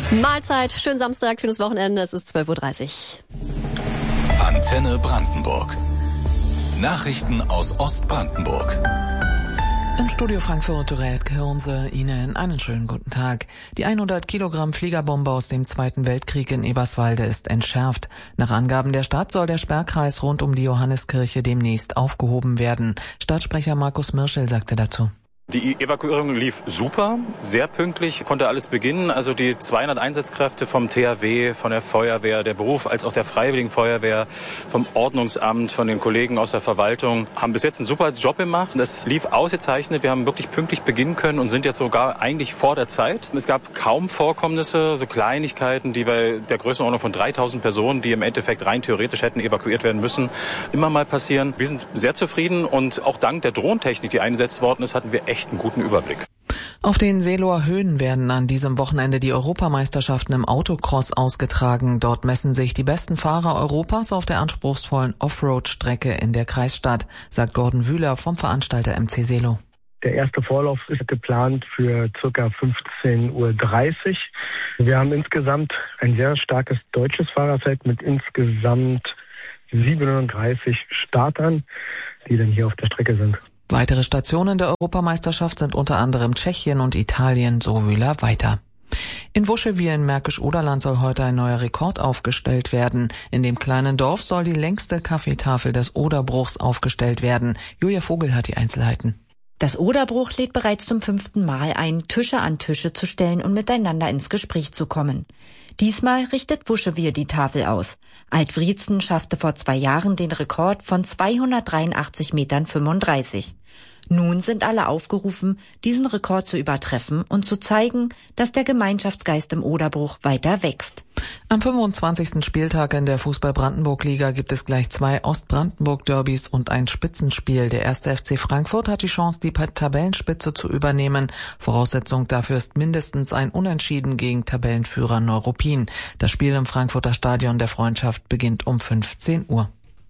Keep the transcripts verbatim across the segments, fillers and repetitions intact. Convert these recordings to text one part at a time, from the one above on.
Mahlzeit, schönen Samstag, schönes Wochenende, es ist zwölf Uhr dreißig. Antenne Brandenburg. Nachrichten aus Ostbrandenburg. Im Studio Frankfurt hören Sie Ihnen einen schönen guten Tag. Die hundert Kilogramm Fliegerbombe aus dem Zweiten Weltkrieg in Eberswalde ist entschärft. Nach Angaben der Stadt soll der Sperrkreis rund um die Johanneskirche demnächst aufgehoben werden. Stadtsprecher Markus Mirschel sagte dazu: Die Evakuierung lief super, sehr pünktlich, konnte alles beginnen. Also die zweihundert Einsatzkräfte vom T H W, von der Feuerwehr, der Beruf als auch der Freiwilligen Feuerwehr, vom Ordnungsamt, von den Kollegen aus der Verwaltung haben bis jetzt einen super Job gemacht. Das lief ausgezeichnet. Wir haben wirklich pünktlich beginnen können und sind jetzt sogar eigentlich vor der Zeit. Es gab kaum Vorkommnisse, so Kleinigkeiten, die bei der Größenordnung von dreitausend Personen, die im Endeffekt rein theoretisch hätten evakuiert werden müssen, immer mal passieren. Wir sind sehr zufrieden und auch dank der Drohntechnik, die eingesetzt worden ist, hatten wir echt einen guten Überblick. Auf den Seeloer Höhen werden an diesem Wochenende die Europameisterschaften im Autocross ausgetragen. Dort messen sich die besten Fahrer Europas auf der anspruchsvollen Offroad-Strecke in der Kreisstadt, sagt Gordon Wühler vom Veranstalter M C Seelo. Der erste Vorlauf ist geplant für ca. fünfzehn Uhr dreißig. Wir haben insgesamt ein sehr starkes deutsches Fahrerfeld mit insgesamt siebenunddreißig Startern, die dann hier auf der Strecke sind. Weitere Stationen der Europameisterschaft sind unter anderem Tschechien und Italien, so Wühler weiter. In Wuschelwihr in Märkisch-Oderland soll heute ein neuer Rekord aufgestellt werden. In dem kleinen Dorf soll die längste Kaffeetafel des Oderbruchs aufgestellt werden. Julia Vogel hat die Einzelheiten. Das Oderbruch lädt bereits zum fünften Mal ein, Tische an Tische zu stellen und miteinander ins Gespräch zu kommen. Diesmal richtet Wuschelwihr die Tafel aus. Altwriezen schaffte vor zwei Jahren den Rekord von zweihundertdreiundachtzig Metern fünfunddreißig. Nun sind alle aufgerufen, diesen Rekord zu übertreffen und zu zeigen, dass der Gemeinschaftsgeist im Oderbruch weiter wächst. Am fünfundzwanzigsten Spieltag in der Fußball-Brandenburg-Liga gibt es gleich zwei Ostbrandenburg-Derbys und ein Spitzenspiel. Der erste F C Frankfurt hat die Chance, die Tabellenspitze zu übernehmen. Voraussetzung dafür ist mindestens ein Unentschieden gegen Tabellenführer Neuruppin. Das Spiel im Frankfurter Stadion der Freundschaft beginnt um fünfzehn Uhr.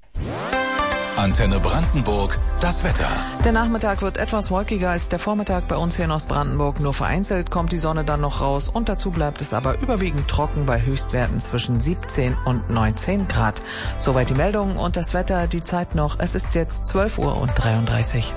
Antenne Brandenburg, das Wetter. Der Nachmittag wird etwas wolkiger als der Vormittag bei uns hier in Ostbrandenburg. Nur vereinzelt kommt die Sonne dann noch raus und dazu bleibt es aber überwiegend trocken bei Höchstwerten zwischen siebzehn und neunzehn Grad. Soweit die Meldungen und das Wetter, die Zeit noch. Es ist jetzt zwölf Uhr dreiunddreißig.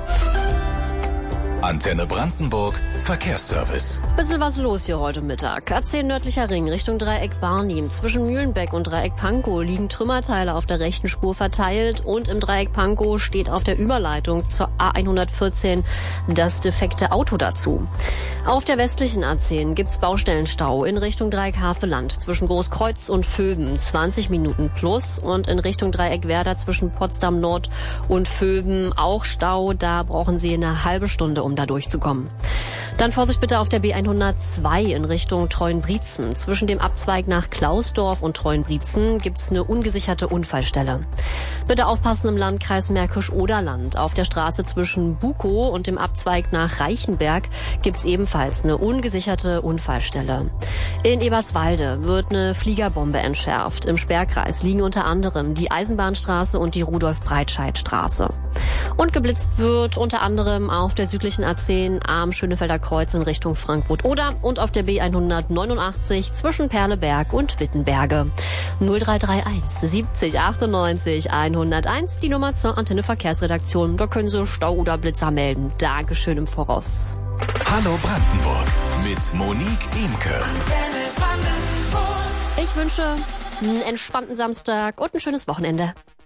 Antenne Brandenburg, Verkehrsservice. Bisschen was los hier heute Mittag. A zehn nördlicher Ring Richtung Dreieck Barnim. Zwischen Mühlenbeck und Dreieck Pankow liegen Trümmerteile auf der rechten Spur verteilt und im Dreieck Pankow steht auf der Überleitung zur A hundertvierzehn das defekte Auto dazu. Auf der westlichen A zehn gibt's Baustellenstau in Richtung Dreieck Haveland zwischen Großkreuz und Vöben zwanzig Minuten plus und in Richtung Dreieck Werder zwischen Potsdam Nord und Vöben auch Stau. Da brauchen Sie eine halbe Stunde, um da durchzukommen. Dann Vorsicht bitte auf der B hundertzwei in Richtung Treuenbrietzen. Zwischen dem Abzweig nach Klausdorf und Treuenbrietzen gibt's eine ungesicherte Unfallstelle. Bitte aufpassen im Landkreis Märkisch-Oderland. Auf der Straße zwischen Bukow und dem Abzweig nach Reichenberg gibt's ebenfalls eine ungesicherte Unfallstelle. In Eberswalde wird eine Fliegerbombe entschärft. Im Sperrkreis liegen unter anderem die Eisenbahnstraße und die Rudolf-Breitscheid-Straße. Und geblitzt wird unter anderem auf der südlichen A zehn am Schönefelder Kreuz in Richtung Frankfurt-Oder und auf der B hundertneunundachtzig zwischen Perleberg und Wittenberge. null drei drei eins siebzig achtundneunzig hunderteins, die Nummer zur Antenne Verkehrsredaktion. Da können Sie Stau oder Blitzer melden. Dankeschön im Voraus. Hallo Brandenburg mit Monique Imke. Ich wünsche einen entspannten Samstag und ein schönes Wochenende.